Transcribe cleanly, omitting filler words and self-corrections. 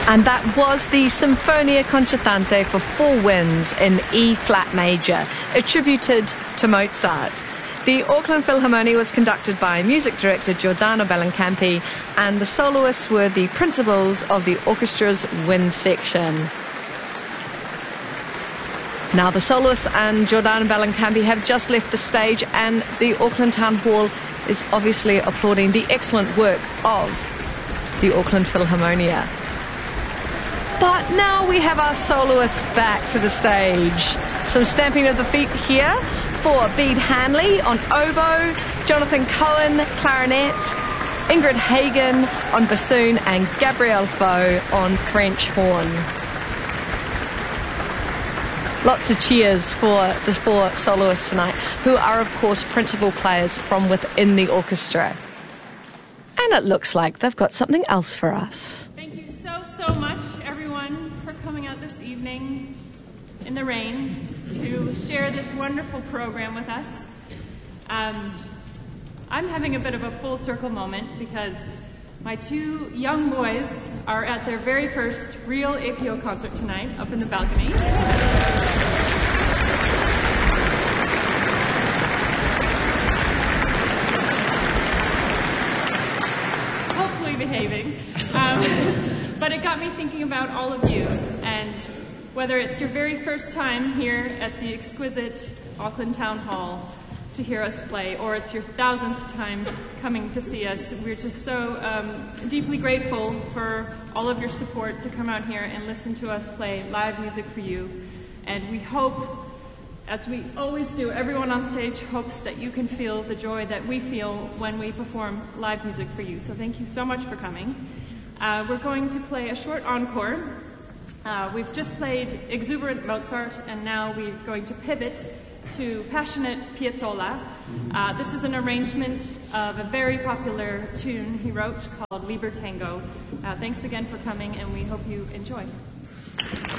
And that was the Sinfonia Concertante for 4 winds in E-flat major, attributed to Mozart. The Auckland Philharmonic was conducted by music director Giordano Bellincampi, and the soloists were the principals of the orchestra's wind section. Now the soloists and Giordano Bellincampi have just left the stage, and the Auckland Town Hall is obviously applauding the excellent work of the Auckland Philharmonia. But now we have our soloists back to the stage. Some stamping of the feet here for Bede Hanley on oboe, Jonathan Cohen clarinet, Ingrid Hagen on bassoon, and Gabrielle Faux on French horn. Lots of cheers for the 4 soloists tonight, who are of course principal players from within the orchestra. And it looks like they've got something else for us. Thank you so much, everyone, for coming out this evening in the rain to share this wonderful program with us. I'm having a bit of a full circle moment because my 2 young boys are at their very first real APO concert tonight up in the balcony. Hopefully behaving. But it got me thinking about all of you, and whether it's your very first time here at the exquisite Auckland Town Hall to hear us play, or it's your 1000th time coming to see us, we're just so deeply grateful for all of your support to come out here and listen to us play live music for you. And we hope, as we always do, everyone on stage hopes that you can feel the joy that we feel when we perform live music for you. So thank you so much for coming. We're going to play a short encore. We've just played exuberant Mozart, and now we're going to pivot to passionate Piazzolla. This is an arrangement of a very popular tune he wrote called Liber Tango. Thanks again for coming, and we hope you enjoy.